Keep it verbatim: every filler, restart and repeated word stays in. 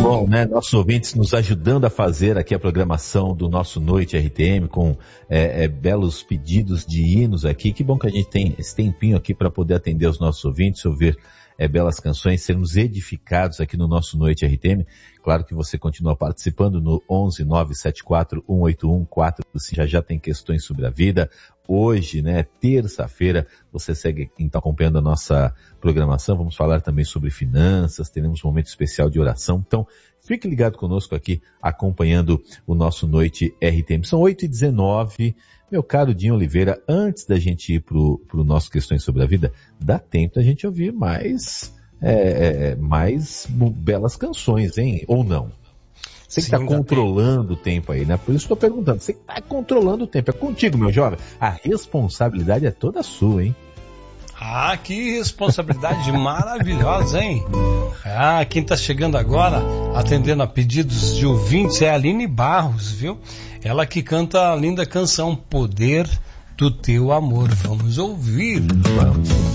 bom, né? Nossos ouvintes nos ajudando a fazer aqui a programação do nosso Noite R T M com é, é, belos pedidos de hinos aqui. Que bom que a gente tem esse tempinho aqui para poder atender os nossos ouvintes, ouvir é, belas canções, sermos edificados aqui no nosso Noite R T M. Claro que você continua participando no onze nove sete quatro um oito um quatro cinco. Já já tem questões sobre a vida. Hoje, né, terça-feira, você segue então acompanhando a nossa programação. Vamos falar também sobre finanças, teremos um momento especial de oração. Então, fique ligado conosco aqui, acompanhando o nosso Noite R T M. São oito e dezenove. Meu caro Dinho Oliveira, antes da gente ir pro, pro nosso Questões sobre a Vida, dá tempo da gente ouvir mais, é, é, mais belas canções, hein? Ou não? Você que está controlando o tempo aí, né? Por isso estou perguntando. Você que está controlando o tempo. É contigo, meu jovem. A responsabilidade é toda sua, hein? Ah, que responsabilidade maravilhosa, hein? Ah, quem está chegando agora, atendendo a pedidos de ouvintes, é a Aline Barros, viu? Ela que canta a linda canção Poder do Teu Amor. Vamos ouvir. Vamos.